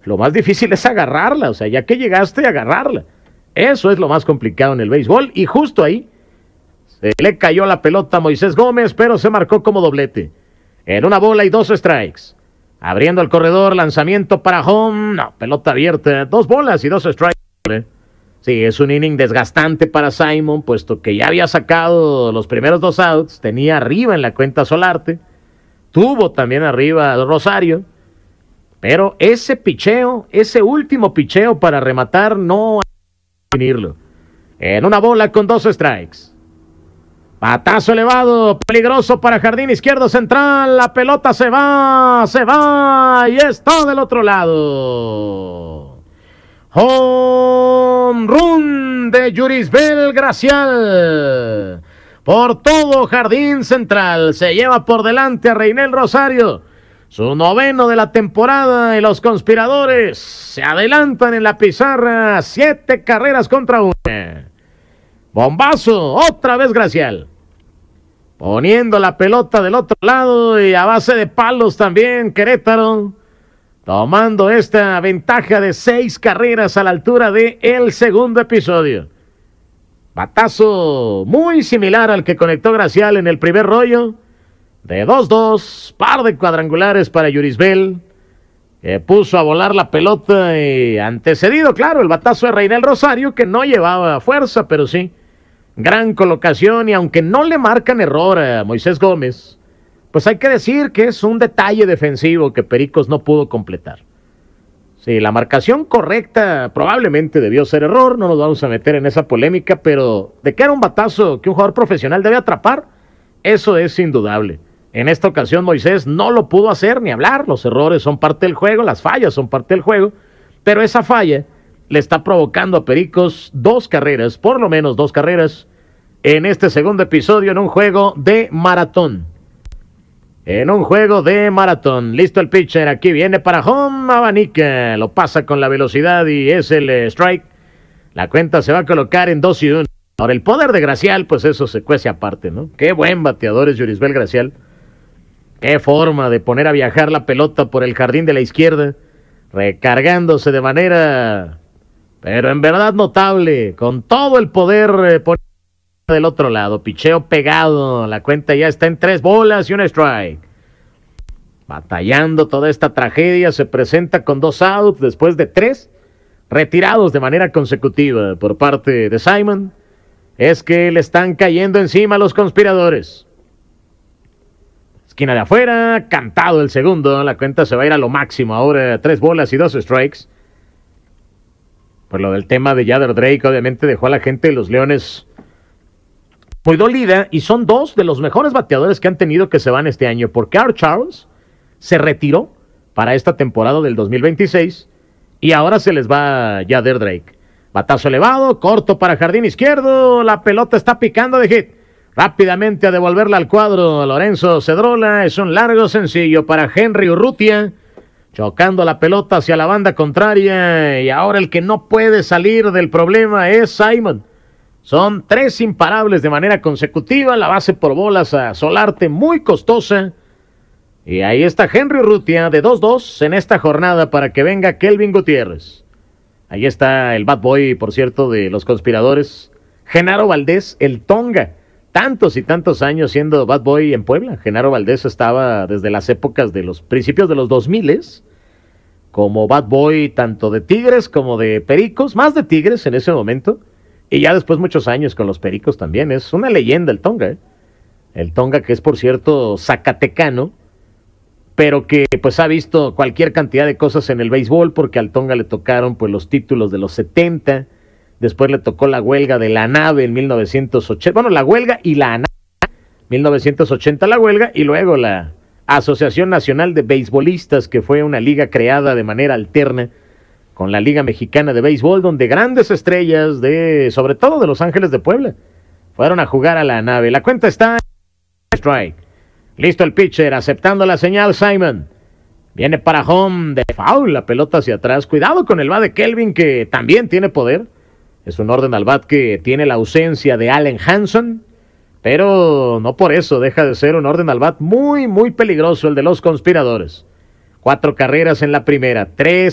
Lo más difícil es agarrarla, o sea, ya que llegaste, agarrarla. Eso es lo más complicado en el béisbol, y justo ahí se le cayó la pelota a Moisés Gómez, pero se marcó como doblete. En 1 bola y 2 strikes. Abriendo el corredor, lanzamiento para home. No, pelota abierta. 2 bolas y 2 strikes. Sí, es un inning desgastante para Simon, puesto que ya había sacado los primeros 2 outs. Tenía arriba en la cuenta Solarte. Tuvo también arriba Rosario. Pero ese picheo, ese último picheo para rematar, no hay que definirlo. En 1 bola con 2 strikes. Batazo elevado, peligroso para jardín izquierdo central. La pelota se va y está del otro lado. Home run de Yurisbel Gracial. Por todo jardín central. Se lleva por delante a Reinel Rosario. Su 9º de la temporada y los conspiradores se adelantan en la pizarra. 7 carreras contra 1. Bombazo, otra vez Gracial. Poniendo la pelota del otro lado y a base de palos también Querétaro. Tomando esta ventaja de 6 carreras a la altura de el segundo episodio. Batazo muy similar al que conectó Gracial en el primer rollo. De 2-2, par de cuadrangulares para Yurisbel, que puso a volar la pelota y antecedido, claro, el batazo de Reinel Rosario, que no llevaba fuerza, pero sí. Gran colocación, y aunque no le marcan error a Moisés Gómez, pues hay que decir que es un detalle defensivo que Pericos no pudo completar. Sí, la marcación correcta probablemente debió ser error, no nos vamos a meter en esa polémica, pero de que era un batazo que un jugador profesional debe atrapar, eso es indudable. En esta ocasión Moisés no lo pudo hacer ni hablar, los errores son parte del juego, las fallas son parte del juego, pero esa falla le está provocando a Pericos 2 carreras, por lo menos 2 carreras, en este segundo episodio en un juego de maratón. Listo el pitcher, aquí viene para home, abanica, lo pasa con la velocidad y es el strike. La cuenta se va a colocar en 2-1. Ahora el poder de Gracial, pues eso se cuece aparte, ¿no? Qué buen bateador es Yurisbel Gracial. Qué forma de poner a viajar la pelota por el jardín de la izquierda, recargándose de manera, pero en verdad notable, con todo el poder del otro lado. Picheo pegado, la cuenta ya está en 3 bolas y 1 strike. Batallando toda esta tragedia, se presenta con 2 outs después de 3 retirados de manera consecutiva por parte de Simon. Es que le están cayendo encima a los conspiradores. Esquina de afuera, cantado el segundo, la cuenta se va a ir a lo máximo ahora, 3 bolas y 2 strikes. Pues lo del tema de Yader Drake obviamente dejó a la gente de los Leones muy dolida, y son 2 de los mejores bateadores que han tenido que se van este año, porque Art Charles se retiró para esta temporada del 2026 y ahora se les va Yader Drake. Batazo elevado, corto para jardín izquierdo, la pelota está picando de hit. Rápidamente a devolverla al cuadro Lorenzo Cedrola, es un largo sencillo para Henry Urrutia, chocando la pelota hacia la banda contraria, y ahora el que no puede salir del problema es Simon. Son 3 imparables de manera consecutiva, la base por bolas a Solarte muy costosa, y ahí está Henry Urrutia de 2-2 en esta jornada para que venga Kelvin Gutiérrez. Ahí está el bad boy, por cierto, de los conspiradores, Genaro Valdés, el Tonga. Tantos y tantos años siendo bad boy en Puebla. Genaro Valdés estaba desde las épocas de los principios de los 2000 como bad boy tanto de Tigres como de Pericos, más de Tigres en ese momento, y ya después muchos años con los Pericos también. Es una leyenda el Tonga, El Tonga, que es por cierto zacatecano, pero que pues ha visto cualquier cantidad de cosas en el béisbol, porque al Tonga le tocaron pues los títulos de los 70, después le tocó la huelga de la nave en 1980, bueno, la huelga y la nave, 1980 la huelga, y luego la Asociación Nacional de Beisbolistas, que fue una liga creada de manera alterna con la Liga Mexicana de Béisbol, donde grandes estrellas de, sobre todo de Los Ángeles de Puebla, fueron a jugar a la nave. La cuenta está en strike. Listo el pitcher, aceptando la señal Simon. Viene para home, de foul, la pelota hacia atrás. Cuidado con el bat de Kelvin, que también tiene poder. Es un orden al bat que tiene la ausencia de Allen Hanson, pero no por eso deja de ser un orden al bat muy, muy peligroso el de los conspiradores. 4 carreras en la primera, 3